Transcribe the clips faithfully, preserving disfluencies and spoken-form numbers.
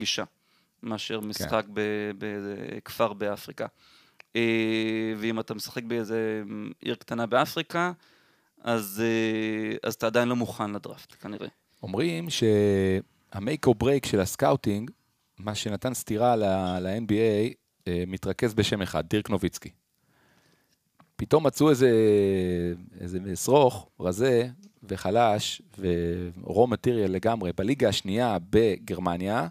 גישה, מאשר משחק בכפר באפריקה. ואם אתה משחק באיזה עיר קטנה באפריקה, אז אתה עדיין לא מוכן לדראפט, כנראה. אומרים שהמייק או ברייק של הסקאוטינג, מה שנתן סתירה ל-אן בי איי, מתרכז בשם אחד, דירק נוביצקי. פתאום מצאו איזה, איזה שרוך, רזה וחלש, ורום מטריאל לגמרי, בליגה השנייה בגרמניה,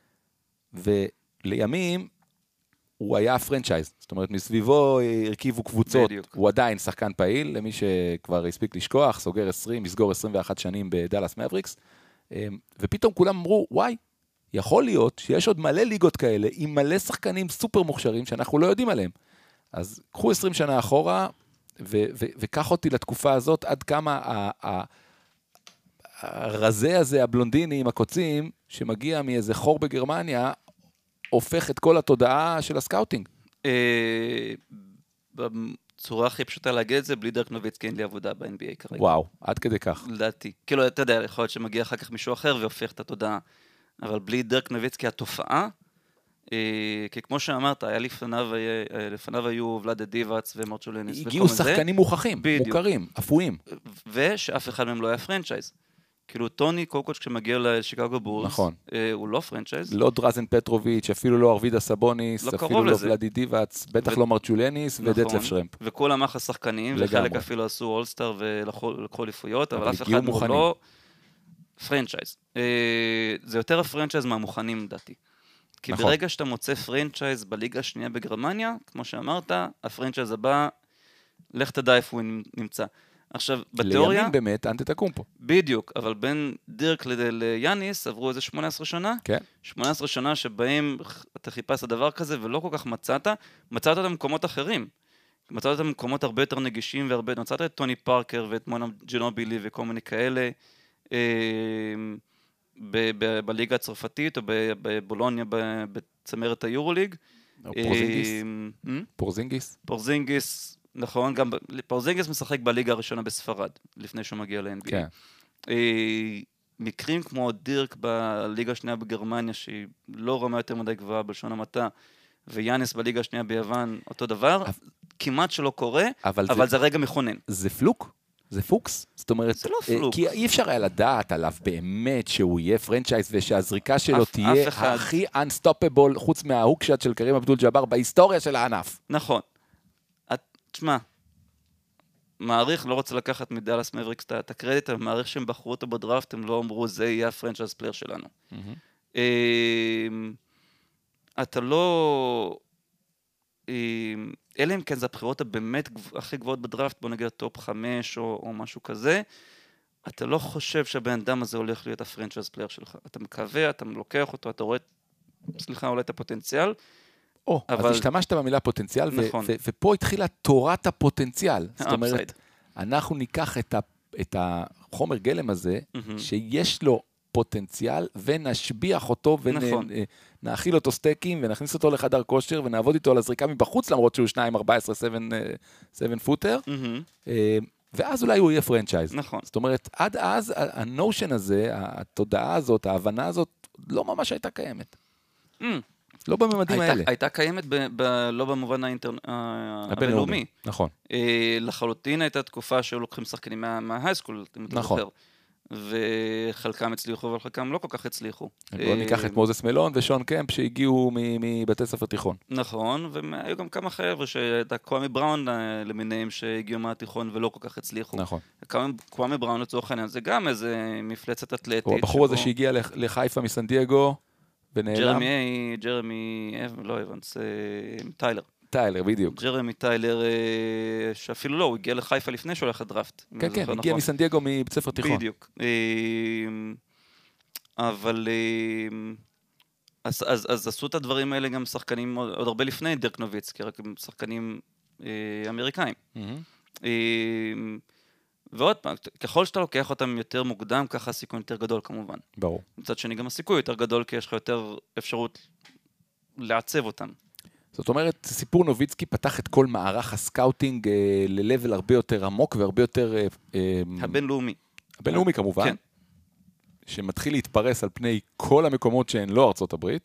ולימים הוא היה פרנצ'ייז. זאת אומרת, מסביבו הרכיבו קבוצות, בדיוק. הוא עדיין שחקן פעיל, למי שכבר הספיק לשכוח, סוגר עשרים, מסגור עשרים ואחת שנים בדלס מאבריקס, ופתאום כולם אמרו, וואי, יכול להיות שיש עוד מלא ליגות כאלה, עם מלא שחקנים סופר מוכשרים, שאנחנו לא יודעים עליהם. אז קחו עשרים שנה אחורה, ו- ו- וקח אותי לתקופה הזאת, עד כמה ה- ה- הרזה הזה, הבלונדיני עם הקוצים, שמגיע מאיזה חור בגרמניה, הופך את כל התודעה של הסקאוטינג. בצורה הכי פשוטה להגיד את זה, בלי דירק נוביצקי אין לי עבודה ב-אן בי איי כרגע. וואו, עד כדי כך. לדעתי. כאילו, אתה יודע, יכול להיות שמגיע אחר כך מישהו אחר, והופך את התודעה. אבל בלי דירק נוביצקי התופעה, כי כמו שאמרת, היה לפניו, לפניו היו ולאדה דיבאץ ומרצ'ולניס. הגיעו שחקנים מוכחים, מוכרים, אפויים. ושאף אחד מהם לא היה פרנצ'ייז. כאילו טוני קוקוץ' כשמגיע לשיקגו בולס, נכון. הוא לא פרנצ'ייז. לא דרזן פטרוביץ', אפילו לא ארווידה סבוניס, אפילו לא ולאדי דיבאץ, בטח לא מרצ'ולניס ודטלף שרמפ. וכולם אחלה שחקנים, וחלק אפילו עשו אולסטאר ולקחו אליפויות, אבל אף אחד הוא לא פרנצ'ייז. זה יותר הפרנצ'ייז מהמוכנים, לדעתי. כי נכון. ברגע שאתה מוצא פרנצ'ייז בליגה השנייה בגרמניה, כמו שאמרת, הפרנצ'ייז הבא, לך תדע איפה הוא נמצא. עכשיו, בתיאוריה... לימים באמת, אנטטקומפו. בדיוק, אבל בין דירק ליאניס עברו איזה שמונה עשרה שנה. כן. שמונה עשרה שנה שבהם אתה חיפשת דבר כזה ולא כל כך מצאת, מצאת אותם במקומות אחרים. מצאת אותם במקומות הרבה יותר נגישים והרבה... מצאת את טוני פארקר ואת מונה ג'נובילי וכל מיני כאלה. בליגה הצרפתית או בבולוניה בצמרת היורוליג. פורזינגיס. פורזינגיס. פורזינגיס, נכון, גם פורזינגיס משחק בליגה הראשונה בספרד, לפני שהוא מגיע ל-אן בי איי. כן. מקרים כמו דירק בליגה השנייה בגרמניה, שהיא לא רמה יותר מדי גבוהה בלשון המעטה, ויאניס בליגה השנייה ביוון, אותו דבר, כמעט שלא קורה, אבל זה רגע מכונן. זה פלוק? זה פוקס? זאת אומרת, זה לא פלוק. כי אי אפשר היה לדעת עליו באמת שהוא יהיה פרנצ'ייז ושהזריקה שלו תהיה הכי unstoppable חוץ מההוקשט של קרים אבדול ג'אבר בהיסטוריה של הענף. נכון. תשמע, מעריך, לא רוצה לקחת מדלס מבריקס את הקרדיט, אבל מעריך שהם בחרו אותו בדראפט, הם לא אמרו, זה יהיה הפרנצ'ייז פלייר שלנו. אתה לא... אלה אם כן, זה הבחירות הבאמת הכי גבוהות בדראפט, בוא נגיד טופ חמש או, או משהו כזה, אתה לא חושב שהבן אדם הזה הולך להיות הפרנצ'ייז פלייר שלך. אתה מקווה, אתה לוקח אותו, אתה רואה, סליחה, אולי את הפוטנציאל. או, אבל... אז השתמשת במילה פוטנציאל, נכון. ו- ו- ופה התחילה תורת הפוטנציאל. זאת אומרת, אנחנו ניקח את, ה- את החומר גלם הזה, mm-hmm. שיש לו פוטנציאל, ונשביח אותו, ונאכיל אותו סטייקים, ונכניס אותו לחדר כושר, ונעבוד איתו על הזריקה מבחוץ, למרות שהוא שתיים ארבע עשרה שבע פוטר, ואז אולי הוא יהיה פרנצ'ייז. נכון. זאת אומרת, עד אז, הנושן הזה, התודעה הזאת, ההבנה הזאת, לא ממש הייתה קיימת. לא בממדים האלה. הייתה קיימת לא במובן הבינלאומי. נכון. לחלוטין הייתה תקופה שהיו לוקחים שחקנים מההייסקול, אם אתה זוכר. וחלקם הצליחו, אבל חלקם לא כל כך הצליחו. בואו ניקח את מוזס מלון ושון קמפ שהגיעו מבתי ספר תיכון. נכון, והיו גם כמה חבר'ה שהייתה קוואמי בראון למיניהם שהגיעו מהתיכון ולא כל כך הצליחו. נכון. קוואמי בראון לצורך העניין, זה גם איזה מפלצת אתלטית. או הבחור הזה שהגיע לחיפה מסן דייגו ונעלם. ג'רמי, ג'רמי, לא הבנס, טיילר. טיילר, בדיוק. ג'רמי טיילר, שאפילו לא, הוא הגיע לחיפה לפני שהוא הולך לדראפט. כן, כן, הגיע מסן דייגו מבית ספר תיכון. בדיוק. אבל, אז, אז, אז עשו את הדברים האלה גם שחקנים עוד הרבה לפני דירק נוביצקי, רק שחקנים אמריקאים. ועוד פעם, ככל שאתה לוקח אותם יותר מוקדם, ככה הסיכוי יותר גדול כמובן. ברור. מצד שני גם הסיכוי יותר גדול, כי יש לך יותר אפשרות לעצב אותם. זאת אומרת, סיפור נוביצקי פתח את כל מערך הסקאוטינג אה, ללבל הרבה יותר עמוק והרבה יותר... אה, אה, הבינלאומי. הבינלאומי כמובן. כן. שמתחיל להתפרס על פני כל המקומות שהן לא ארצות הברית.